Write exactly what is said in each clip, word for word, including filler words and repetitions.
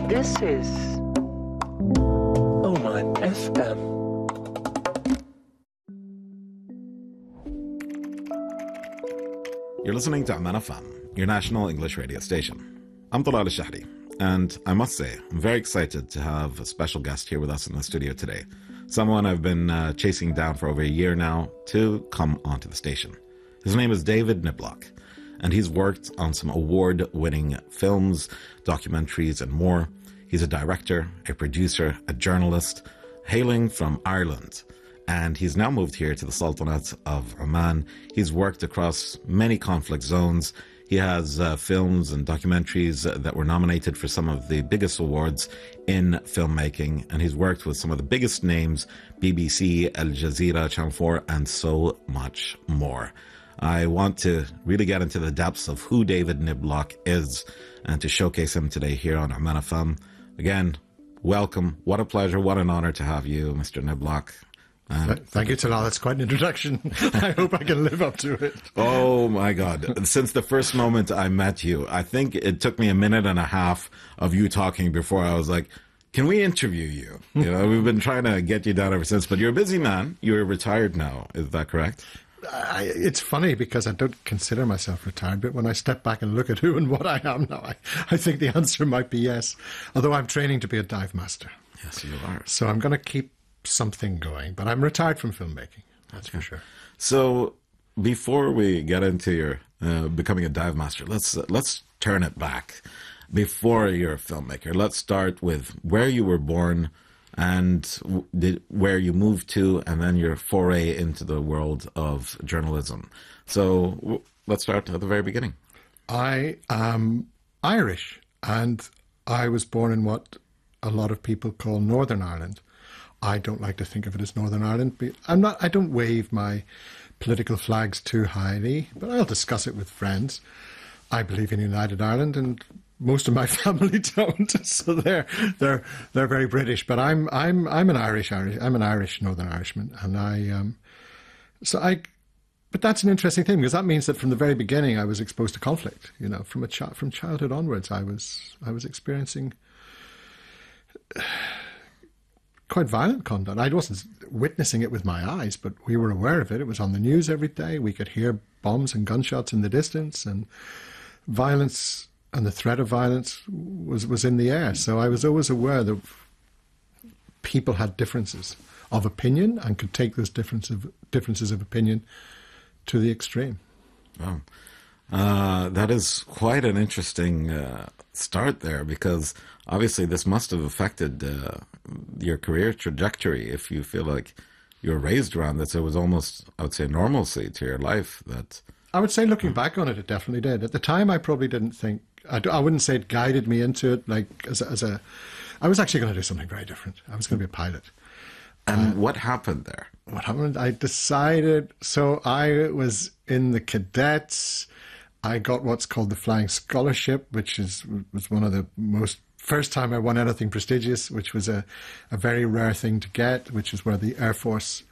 This is Oman F M. You're listening to Oman F M, your national English radio station. I'm Talal Al-Shahri, and I must say, I'm very excited to have a special guest here with us in the studio today. Someone I've been uh, chasing down for over a year now to come onto the station. His name is David Niblock, and he's worked on some award-winning films, documentaries, and more. He's a director, a producer, a journalist, hailing from Ireland. And he's now moved here to the Sultanate of Oman. He's worked across many conflict zones. He has uh, films and documentaries that were nominated for some of the biggest awards in filmmaking. And he's worked with some of the biggest names, B B C, Al Jazeera, Channel four, and so much more. I want to really get into the depths of who David Niblock is and to showcase him today here on Oman F M. Again, welcome. What a pleasure. What an honor to have you, Mister Niblock. Um, Thank you, Talal. That's quite an introduction. I hope I can live up to it. Oh, my God. Since the first moment I met you, I think it took me a minute and a half of you talking before I was like, can we interview you? You know, we've been trying to get you down ever since, but you're a busy man. You're retired now. Is that correct? I, it's funny because I don't consider myself retired, but when I step back and look at who and what I am now, I, I think the answer might be yes. Although I'm training to be a dive master. Yes, you are. So I'm going to keep something going, but I'm retired from filmmaking. That's okay. For sure. So before we get into your uh, becoming a dive master, let's uh, let's turn it back. Before you're a filmmaker, let's start with where you were born and w- did, where you moved to, and then your foray into the world of journalism. So w- let's start at the very beginning. I am Irish, and I was born in what a lot of people call Northern Ireland. I don't like to think of it as Northern Ireland. I'm not. I don't wave my political flags too highly, but I'll discuss it with friends. I believe in United Ireland, and most of my family don't. So they're they're they're very British. But I'm I'm I'm an Irish Irish. I'm an Irish Northern Irishman, and I um. So I, but that's an interesting thing because that means that from the very beginning I was exposed to conflict. You know, from a child from childhood onwards, I was I was experiencing quite violent conduct. I wasn't witnessing it with my eyes, but we were aware of it. It was on the news every day. We could hear bombs and gunshots in the distance, and violence and the threat of violence was, was in the air. So I was always aware that people had differences of opinion and could take those differences of, differences of opinion to the extreme. Wow. Uh, that is quite an interesting uh, start there, because obviously this must have affected uh, your career trajectory if you feel like you were raised around this. It was almost, I would say, normalcy to your life. That I would say looking back on it, it definitely did. At the time, I probably didn't think, I, do, I wouldn't say it guided me into it like as a, as a, I was actually going to do something very different. I was going to be a pilot. And uh, what happened there? What happened? I decided, so I was in the cadets. I got what's called the Flying Scholarship, which is was one of the most, first time I won anything prestigious, which was a, a very rare thing to get, which is where the Air Force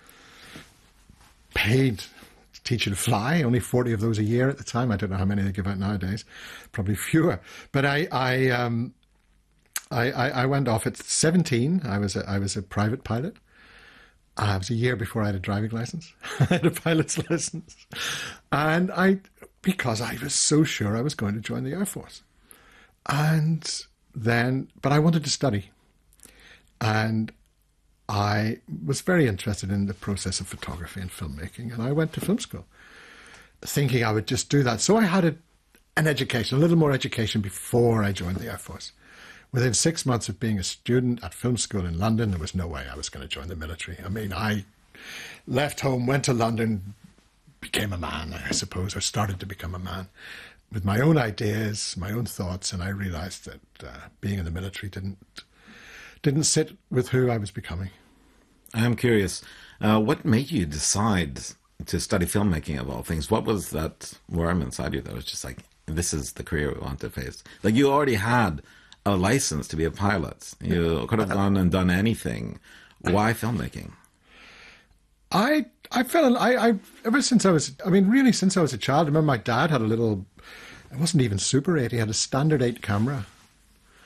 paid to teach you to fly. Only forty of those a year at the time. I don't know how many they give out nowadays. Probably fewer. But I I um I, I, I went off at seventeen. I was a, I was a private pilot. Uh, it was a year before I had a driving license. I had a pilot's license. And I, because I was so sure I was going to join the Air Force. And then, but I wanted to study. And I was very interested in the process of photography and filmmaking. And I went to film school thinking I would just do that. So I had a, an education, a little more education before I joined the Air Force. Within six months of being a student at film school in London, there was no way I was going to join the military. I mean, I left home, went to London, became a man, I suppose, or started to become a man with my own ideas, my own thoughts, and I realized that uh, being in the military didn't didn't sit with who I was becoming. I'm curious, uh, what made you decide to study filmmaking of all things? What was that worm inside you that was just like, this is the career we want to face? Like, you already had a license to be a pilot. You could have gone and done anything. Why filmmaking? I I fell I, I ever since I was I mean really since I was a child. I remember my dad had a little, it wasn't even Super eight, he had a standard eight camera,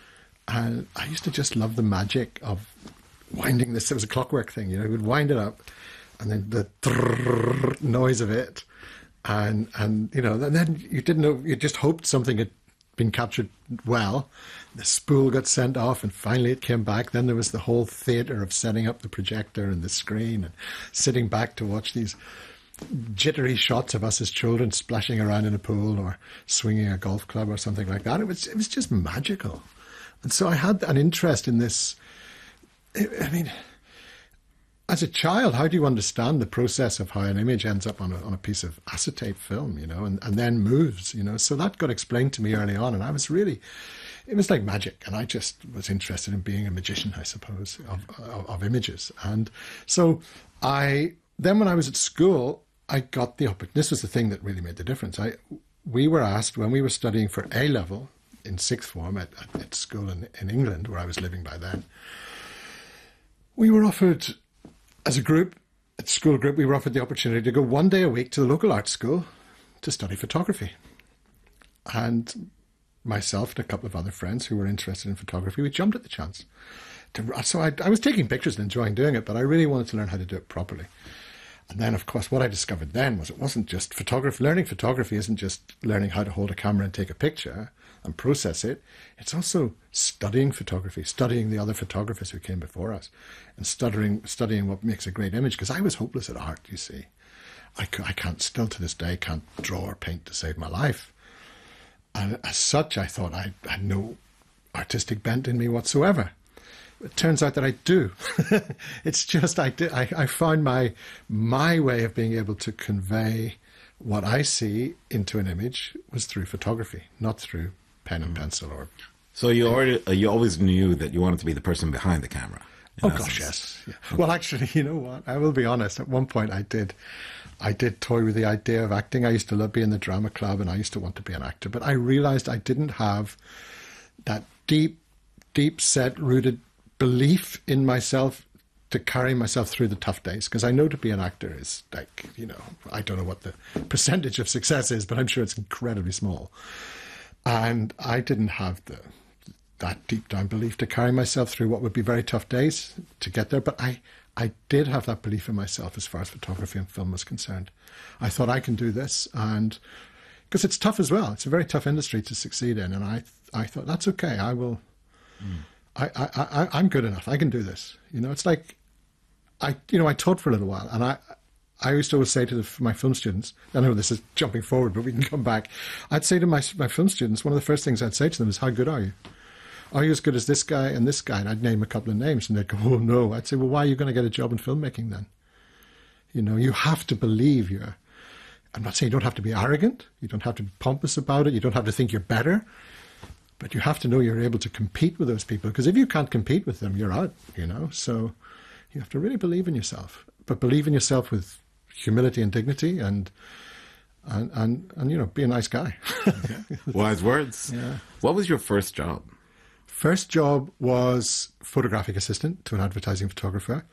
And I used to just love the magic of winding this. It was a clockwork thing, you know, you would wind it up and then the trrrr noise of it. And, and, you know, and then you didn't know, you just hoped something had been captured well. The spool got sent off and finally it came back. Then there was the whole theatre of setting up the projector and the screen and sitting back to watch these jittery shots of us as children splashing around in a pool or swinging a golf club or something like that. It was, it was just magical. And so I had an interest in this. I mean, as a child, how do you understand the process of how an image ends up on a, on a piece of acetate film, you know, and, and then moves, you know? So that got explained to me early on, and I was really, it was like magic, and I just was interested in being a magician, I suppose, of, of, of images. And so I, then when I was at school, I got the opportunity. This was the thing that really made the difference. I, we were asked, when we were studying for A-level, in sixth form at, at, at school in, in England, where I was living by then, we were offered, as a group, at school group, we were offered the opportunity to go one day a week to the local art school to study photography. And myself and a couple of other friends who were interested in photography, we jumped at the chance. To, so I, I was taking pictures and enjoying doing it, but I really wanted to learn how to do it properly. And then, of course, what I discovered then was it wasn't just photography. Learning photography isn't just learning how to hold a camera and take a picture and process it. It's also studying photography, studying the other photographers who came before us, and studying studying what makes a great image. Because I was hopeless at art, you see. I, I can't, still to this day, can't draw or paint to save my life. And as such, I thought I had no artistic bent in me whatsoever. It turns out that I do. It's just I, did, I I found my my way of being able to convey what I see into an image was through photography, not through pen and pencil. Or so you already uh, you always knew that you wanted to be the person behind the camera. Oh gosh, yes. Yeah. Well, actually, you know what? I will be honest. At one point, I did. I did toy with the idea of acting. I used to love being in the drama club, and I used to want to be an actor. But I realised I didn't have that deep, deep set, rooted belief in myself to carry myself through the tough days, because I know to be an actor is like, you know, I don't know what the percentage of success is, but I'm sure it's incredibly small. And I didn't have the that deep down belief to carry myself through what would be very tough days to get there. But I, I did have that belief in myself as far as photography and film was concerned. I thought I can do this, and because it's tough as well. It's a very tough industry to succeed in. And I, I thought, that's okay. I will... Mm. I, I, I, I'm good enough. I can do this. You know, it's like, I, you know, I taught for a little while, and I, I used to always say to the, my film students, I know this is jumping forward, but we can come back. I'd say to my, my film students, one of the first things I'd say to them is, how good are you? Are you as good as this guy and this guy? And I'd name a couple of names, and they'd go, oh no. I'd say, well, why are you going to get a job in filmmaking then? You know, you have to believe you're, I'm not saying you don't have to be arrogant. You don't have to be pompous about it. You don't have to think you're better. But you have to know you're able to compete with those people, because if you can't compete with them, you're out, you know. So you have to really believe in yourself, but believe in yourself with humility and dignity, and and and, and you know, be a nice guy. Wise words. Yeah. What was your first job? First job was photographic assistant to an advertising photographer,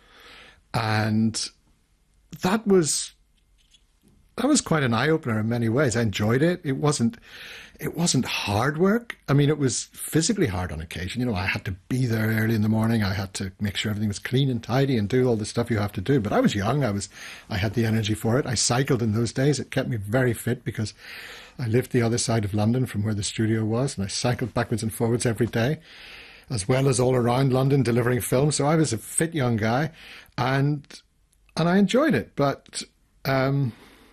and that was that was quite an eye opener in many ways. I enjoyed it. It wasn't. It wasn't hard work. I mean, it was physically hard on occasion. You know, I had to be there early in the morning. I had to make sure everything was clean and tidy and do all the stuff you have to do. But I was young. I was, I had the energy for it. I cycled in those days. It kept me very fit because I lived the other side of London from where the studio was, and I cycled backwards and forwards every day, as well as all around London delivering film. So I was a fit young guy, and and I enjoyed it. But um,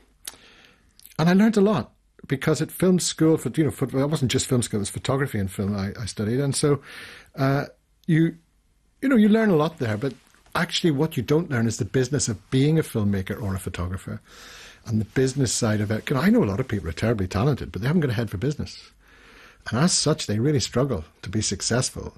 and I learned a lot. Because at film school, for you know, for, it wasn't just film school; it was photography and film I, I studied, and so uh, you, you know, you learn a lot there. But actually, what you don't learn is the business of being a filmmaker or a photographer, and the business side of it. Because I know a lot of people are terribly talented, but they haven't got a head for business, and as such, they really struggle to be successful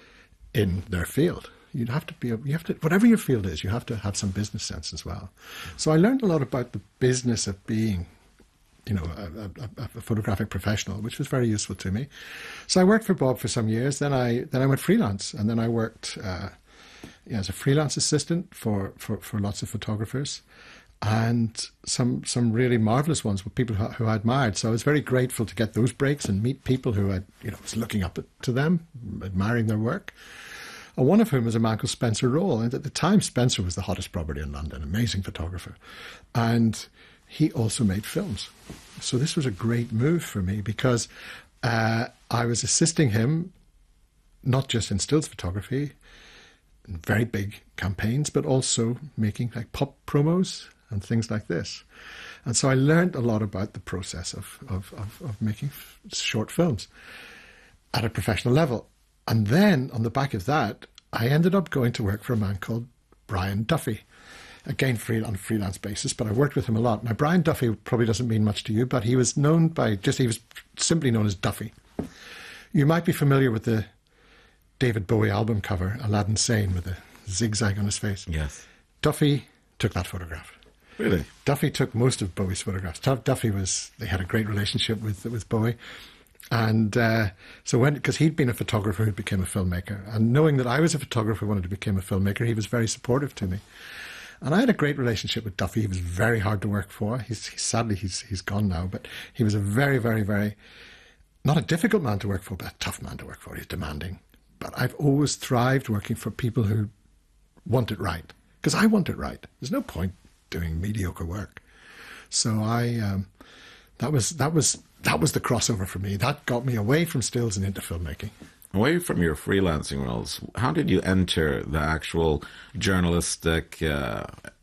in their field. You'd have to be, you have to, whatever your field is, you have to have some business sense as well. So I learned a lot about the business of being, you know, a, a, a photographic professional, which was very useful to me. So I worked for Bob for some years. Then I then I went freelance, and then I worked uh, yeah, as a freelance assistant for, for, for lots of photographers. and some some really marvelous ones with people who, who I admired. So I was very grateful to get those breaks and meet people who I you know was looking up to them, admiring their work. And one of whom was a man called Spencer Roll. And at the time, Spencer was the hottest property in London, amazing photographer. And he also made films. So this was a great move for me because uh, I was assisting him, not just in stills photography, in very big campaigns, but also making like pop promos and things like this. And so I learned a lot about the process of, of, of, of making f- short films at a professional level. And then on the back of that, I ended up going to work for a man called Brian Duffy, again free, on a freelance basis, but I worked with him a lot. Now, Brian Duffy probably doesn't mean much to you, but he was known by, just he was simply known as Duffy. You might be familiar with the David Bowie album cover, Aladdin Sane, with a zigzag on his face. Yes. Duffy took that photograph. Really? Duffy took most of Bowie's photographs. Duffy was, they had a great relationship with with Bowie. And uh, so when, because he'd been a photographer who became a filmmaker, and knowing that I was a photographer who wanted to become a filmmaker, he was very supportive to me. And I had a great relationship with Duffy. He was very hard to work for. He's, he's sadly, he's he's gone now, but he was a very, very, very, not a difficult man to work for, but a tough man to work for. He's demanding. But I've always thrived working for people who want it right, because I want it right. There's no point doing mediocre work. So I, um, that was, that was, That was the crossover for me. That got me away from stills and into filmmaking. Away from your freelancing roles, how did you enter the actual journalistic uh,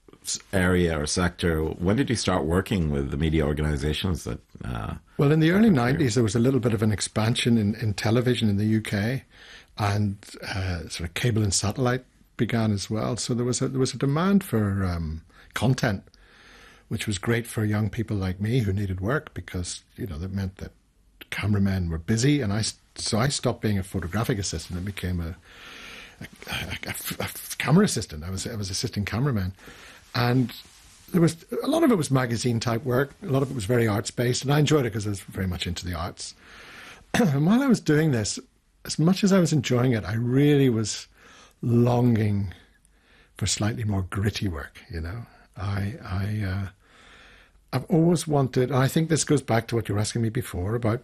area or sector? When did you start working with the media organizations that... Uh, well, in the early nineties, there was a little bit of an expansion in, in television in the U K, and uh, sort of cable and satellite began as well. So there was a, there was a demand for um, content, which was great for young people like me who needed work, because, you know, that meant that cameramen were busy. And I, so I stopped being a photographic assistant and became a, a, a, a, a camera assistant. I was, I was assisting cameramen. And there was, a lot of it was magazine type work. A lot of it was very arts based. And I enjoyed it because I was very much into the arts. And while I was doing this, as much as I was enjoying it, I really was longing for slightly more gritty work, you know. I, I, uh, I've always wanted, and I think this goes back to what you were asking me before about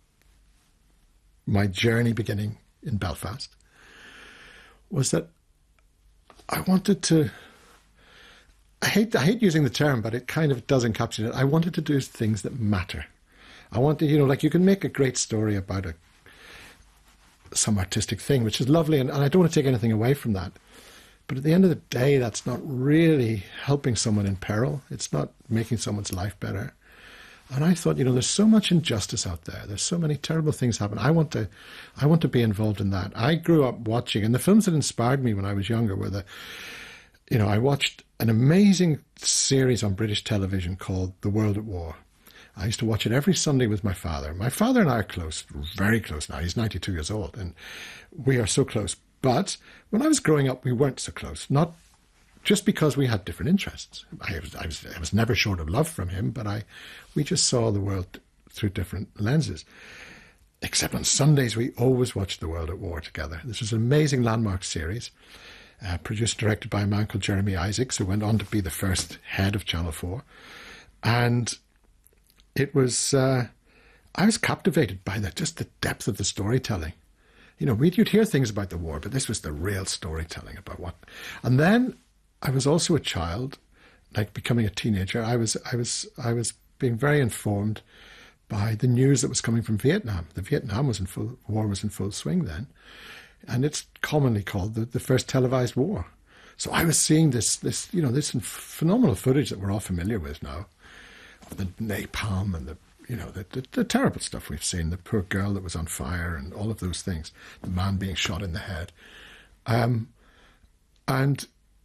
my journey beginning in Belfast, was that I wanted to, I hate, I hate using the term, but it kind of does encapsulate it. I wanted to do things that matter. I wanted, you know, like you can make a great story about a, some artistic thing, which is lovely, and, and I don't want to take anything away from that. But at the end of the day, that's not really helping someone in peril. It's not making someone's life better. And I thought, you know, there's so much injustice out there. There's so many terrible things happen. I want to, I want to be involved in that. I grew up watching, and the films that inspired me when I was younger were the, you know, I watched an amazing series on British television called The World at War. I used to watch it every Sunday with my father. My father and I are close, very close now. He's ninety-two years old, and we are so close. But when I was growing up, we weren't so close, not just because we had different interests. I was, I was, I was never short of love from him, but I, we just saw the world through different lenses. Except on Sundays, we always watched The World at War together. This was an amazing landmark series, uh, produced and directed by a man called Jeremy Isaacs, who went on to be the first head of Channel four. And it was, uh, I was captivated by the, just the depth of the storytelling. You know, we'd, you'd hear things about the war, but this was the real storytelling about what. And then I was also a child, like becoming a teenager. I was, I was, I was being very informed by the news that was coming from Vietnam. The Vietnam was in full war was in full swing then, and it's commonly called the, the first televised war. So I was seeing this, this, you know, this phenomenal footage that we're all familiar with now, of the napalm and the. You know, the, the, the terrible stuff we've seen, the poor girl that was on fire and all of those things, the man being shot in the head. Um, and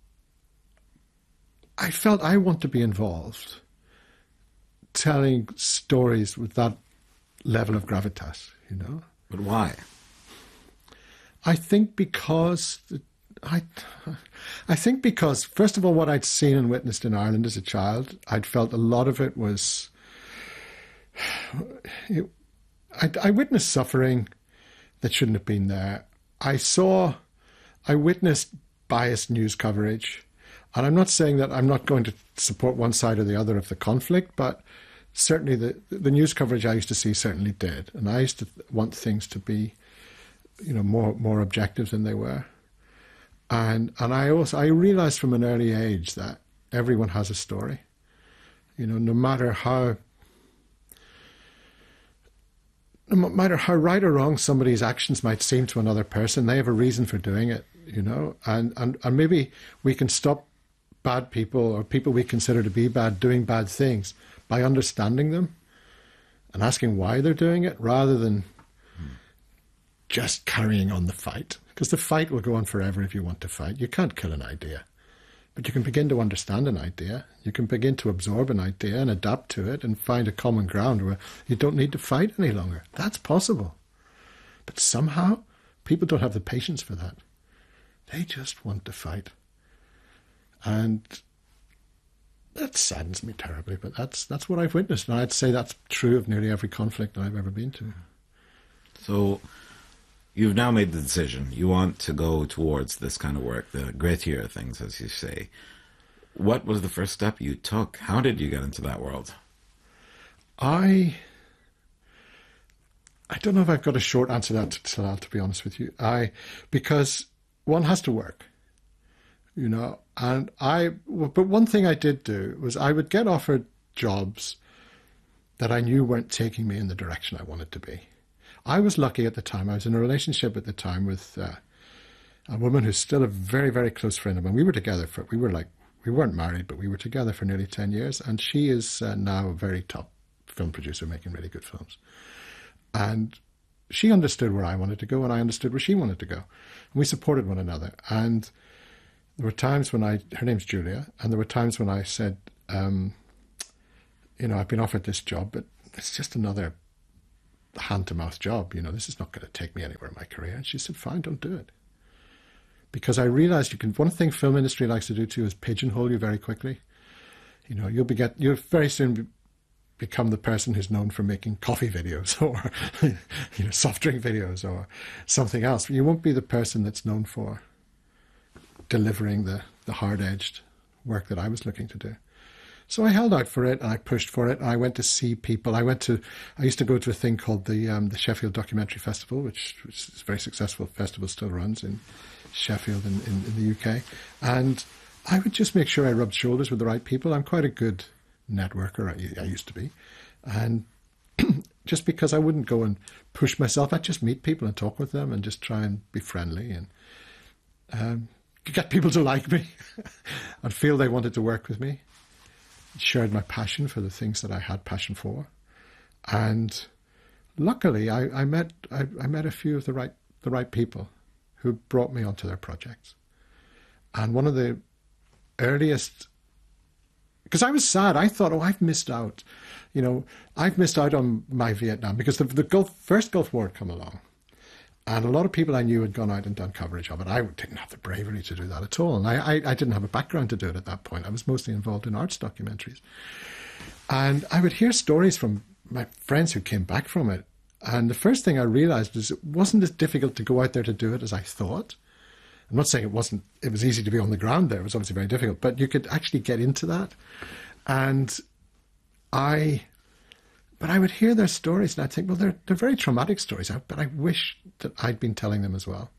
I felt I want to be involved telling stories with that level of gravitas, you know. But why? I think because... I, I think because, first of all, what I'd seen and witnessed in Ireland as a child, I'd felt a lot of it was... I, I witnessed suffering that shouldn't have been there. I saw, I witnessed biased news coverage. And I'm not saying that I'm not going to support one side or the other of the conflict, but certainly the, the news coverage I used to see certainly did. And I used to want things to be, you know, more more objective than they were. And and I also I realized from an early age that everyone has a story. You know, no matter how no matter how right or wrong somebody's actions might seem to another person, they have a reason for doing it, you know. And and, and maybe we can stop bad people or people we consider to be bad doing bad things by understanding them and asking why they're doing it, rather than hmm. just carrying on the fight. Because the fight will go on forever if you want to fight. You can't kill an idea. But you can begin to understand an idea. You can begin to absorb an idea and adapt to it and find a common ground where you don't need to fight any longer. That's possible. But somehow, people don't have the patience for that. They just want to fight. And that saddens me terribly, but that's that's what I've witnessed. And I'd say that's true of nearly every conflict that I've ever been to. So you've now made the decision. You want to go towards this kind of work, the grittier things, as you say. What was the first step you took? How did you get into that world? I I don't know if I've got a short answer to that, to that, to be honest with you. I because one has to work, you know. And I, but one thing I did do was I would get offered jobs that I knew weren't taking me in the direction I wanted to be. I was lucky at the time. I was in a relationship at the time with uh, a woman who's still a very, very close friend of mine. We were together for, we were like, we weren't married, but we were together for nearly ten years. And she is uh, now a very top film producer making really good films. And she understood where I wanted to go and I understood where she wanted to go. And we supported one another. And there were times when I, her name's Julia, and there were times when I said, um, you know, I've been offered this job, but it's just another hand-to-mouth job. You know, this is not going to take me anywhere in my career. And she said, fine, don't do it. Because I realized you can, one thing film industry likes to do too is pigeonhole you very quickly. You know, you'll be get, you'll very soon be, become the person who's known for making coffee videos or, you know, soft drink videos or something else. You won't be the person that's known for delivering the, the hard-edged work that I was looking to do. So I held out for it and I pushed for it. And I went to see people. I went to, I used to go to a thing called the um, the Sheffield Documentary Festival, which, which is a very successful festival, still runs in Sheffield in, in, in the U K. And I would just make sure I rubbed shoulders with the right people. I'm quite a good networker, I, I used to be. And just because I wouldn't go and push myself, I'd just meet people and talk with them and just try and be friendly and um, get people to like me and feel they wanted to work with me. Shared my passion for the things that I had passion for. And luckily I, I met I, I met a few of the right the right people who brought me onto their projects. And one of the earliest, because I was sad, I thought, oh, I've missed out. You know, I've missed out on my Vietnam because the, the Gulf, first Gulf War had come along. And a lot of people I knew had gone out and done coverage of it. I didn't have the bravery to do that at all. And I, I, I didn't have a background to do it at that point. I was mostly involved in arts documentaries. And I would hear stories from my friends who came back from it. And the first thing I realized was it wasn't as difficult to go out there to do it as I thought. I'm not saying it wasn't, it was easy to be on the ground there. It was obviously very difficult. But you could actually get into that. And I... But I would hear their stories and I'd think, well, they're, they're very traumatic stories, but I wish that I'd been telling them as well.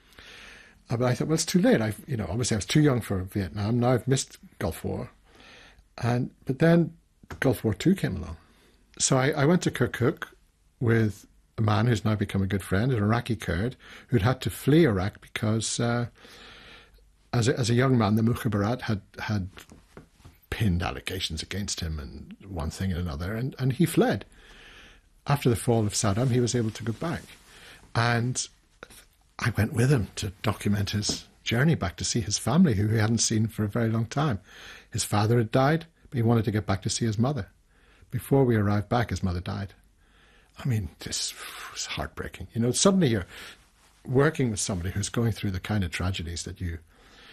Uh, but I thought, well, it's too late. I've, you know, obviously I was too young for Vietnam. Now I've missed Gulf War. And, but then Gulf War Two came along. So I, I went to Kirkuk with a man who's now become a good friend, an Iraqi Kurd, who'd had to flee Iraq because uh, as, a, as a young man, the Mukhabarat had had pinned allegations against him and one thing and another, and, and he fled. After the fall of Saddam, he was able to go back. And I went with him to document his journey back to see his family, who he hadn't seen for a very long time. His father had died, but he wanted to get back to see his mother. Before we arrived back, his mother died. I mean, this was heartbreaking. You know, suddenly you're working with somebody who's going through the kind of tragedies that you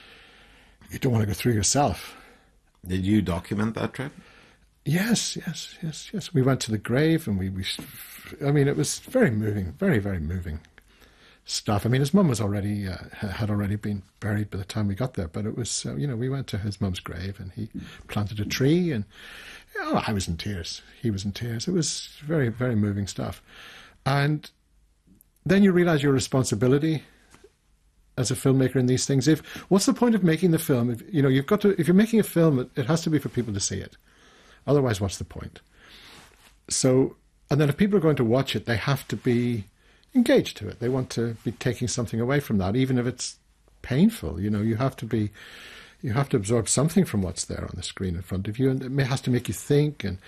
you don't want to go through yourself. Did you document that trip? Yes, yes, yes, yes. We went to the grave and we, we I mean, it was very moving, very, very moving stuff. I mean, his mum was already uh, had already been buried by the time we got there, but it was uh, you know, we went to his mum's grave and he planted a tree, and oh, I was in tears. He was in tears. It was very, very moving stuff. And then you realise your responsibility as a filmmaker in these things. If what's the point of making the film? If, you know, you've got to. If you're making a film, it, it has to be for people to see it. Otherwise, what's the point? So, and then if people are going to watch it, they have to be engaged to it. They want to be taking something away from that, even if it's painful. You know, you have to be, you have to absorb something from what's there on the screen in front of you, and it may, has to make you think. And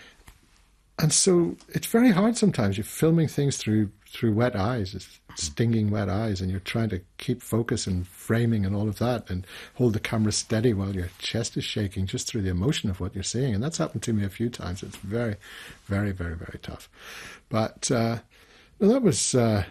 and so it's very hard sometimes. You're filming things through through wet eyes, it's stinging wet eyes, and you're trying to keep focus and framing and all of that, and hold the camera steady while your chest is shaking just through the emotion of what you're seeing. And that's happened to me a few times. It's very, very, very, very tough. But uh, that was uh,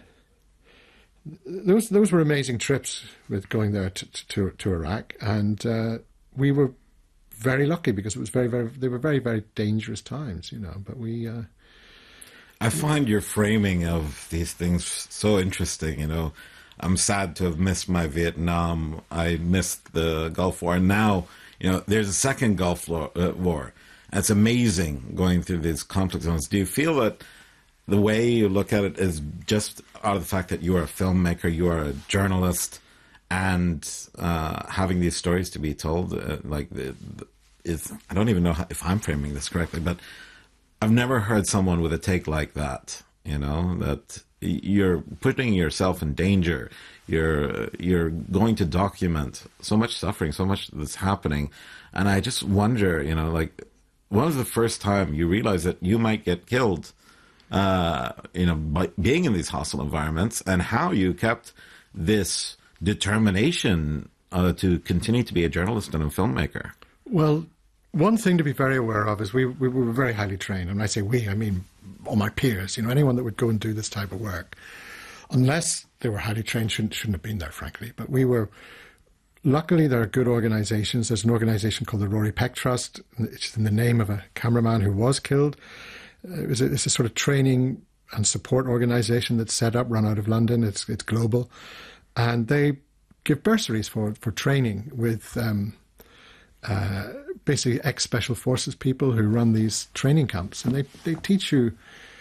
those those were amazing trips with going there to to, to Iraq, and uh, we were very lucky because it was very, very. They were very, very dangerous times, you know. But we. Uh, I find your framing of these things so interesting. You know, I'm sad to have missed my Vietnam. I missed the Gulf War, and now you know there's a second Gulf War. Uh, war. It's amazing going through these conflict zones. Do you feel that the way you look at it is just out of the fact that you are a filmmaker, you are a journalist, and uh, having these stories to be told? Uh, like, the, the, is I don't even know how, if I'm framing this correctly, but I've never heard someone with a take like that, you know, that you're putting yourself in danger. You're you're going to document so much suffering, so much that's happening. And I just wonder, you know, like, when was the first time you realized that you might get killed, uh, you know, by being in these hostile environments, and how you kept this determination uh, to continue to be a journalist and a filmmaker? Well, one thing to be very aware of is we, we were very highly trained. And when I say we, I mean all my peers, you know, anyone that would go and do this type of work, unless they were highly trained, shouldn't, shouldn't have been there, frankly. But we were, luckily there are good organisations. There's an organisation called the Rory Peck Trust. It's in the name of a cameraman who was killed. It was a, it's a sort of training and support organisation that's set up, run out of London. It's it's global. And they give bursaries for, for training with um, uh, basically ex-special forces people who run these training camps. And they, they teach you